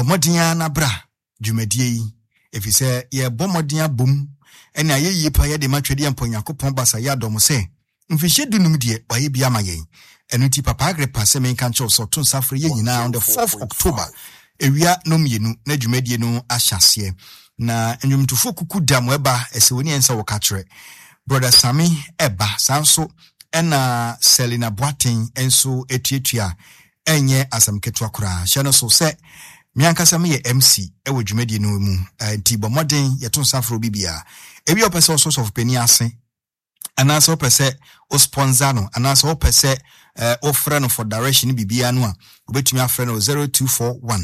Bomodia na bra dwumadie efise ye bomodia bom ena ye yipa ye de matwede amponyankopɔn basa ya dom se mfihye dunum de waye bia ma yen enu ti papa Agripa se men kan cho so to safre ye nyina on the 4th October ewia no mienu na dwumadie no ahyase na enwumtufo kuku dam eba esewoni ensa wo ka kire brother Sami eba sanso ena Selina Boatin enso etuatua enye asamketo akura hye so se miankasa me ye MC ewo dwumadie no mu nti bomoden ye to safro bibia ebi opese source of penny ase anasa opese o sponsor no anasa opese offer no for direction bibia no a obetumi afre no 0241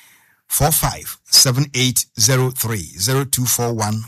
457803 0241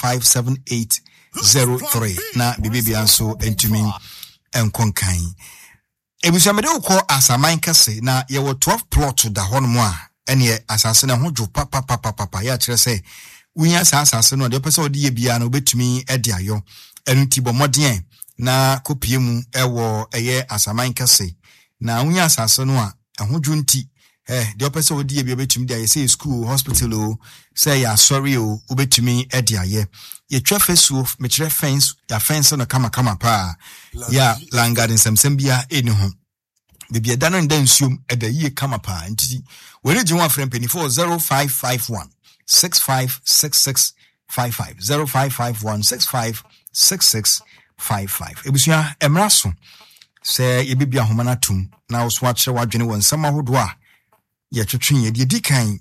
457803 na bibia nso entumi enkonkan ebusamede ukọ asaman kase na ye wo 12 plot da hono a ene asase na ho dwo papa ya kire se wunya asase no de pese odi ye bia na obetumi ede ayo enu ti bomoden na kopie mu ewo eye asaman kase na wunya asase no a ho dwo nti de pese odi ye bia obetumi de aye say school hospital o say ya sorry o obetumi ede aye ye twafesu me kire fence ya fence no kama pa ya langadin semsem bia eni ho bibia dano nda nsuom eda yie kama pa nti wele ji one friend penny 0551 656655 0551 656655 ebusia emraso se ye bibia homana tum na oswa kire wadwene won sama hodo a ye twetwen ye de dikan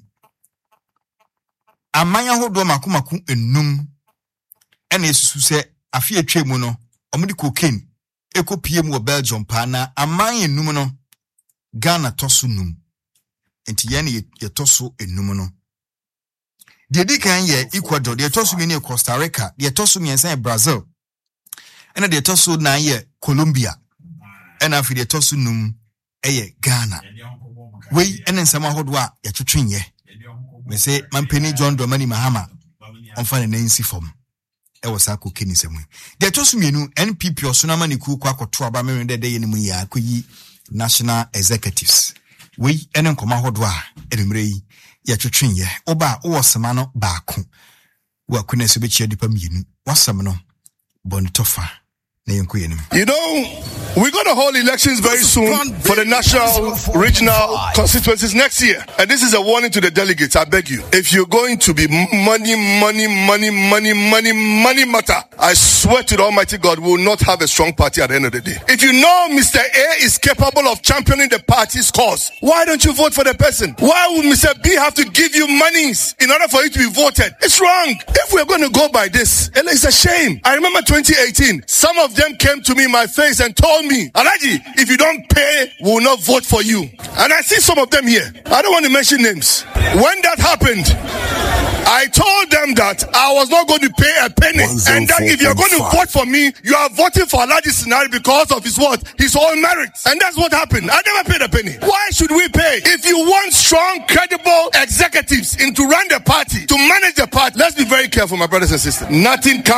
amanya hodo makomaku enum ena esusu se afie twemu no omudi cocaine ekopie mu Belgium pa na aman enum no Ghana tosu num enti ye ne ye tosu enum no de dikan ye Ecuador de tosu mi ne Costa Rica de tosu mi ensan Brazil ena de tosu na ye Colombia ena afi de tosu num eye Ghana we ena nsama hodo a ye twetwen ye me say mampeni John Dramani Mahama onfa ne nansi form ewo sa ko keni semu de tosu mienu NPP osonama ne ku kwa akoto aba me de ye ne mu ya akoyi national executives we ene nkoma hodo a edemre yi ya twetwen ye oba wo sema no baako wa kuna so be chia dipa mienu wasam no bonitofa na yenko yenim. You know, we're going to hold elections very soon for the national, regional constituencies next year. And this is a warning to the delegates, I beg you. If you're going to be money matter, I swear to the Almighty God, we will not have a strong party at the end of the day. If you know Mr. A is capable of championing the party's cause, why don't you vote for the person? Why would Mr. B have to give you monies in order for you to be voted? It's wrong. If we're going to go by this, it's a shame. I remember 2018, some of them came to me in my face and told me, Alaji, if you don't pay, we will not vote for you. And I see some of them here. I don't want to mention names. When that happened, I told them that I was not going to pay a penny. And that if you're going to vote for me, you are voting for Alaji Sinari because of his what? His own merits. And that's what happened. I never paid a penny. Why should we pay? If you want strong, credible executives to run the party, to manage the party, let's be very careful, my brothers and sisters. Nothing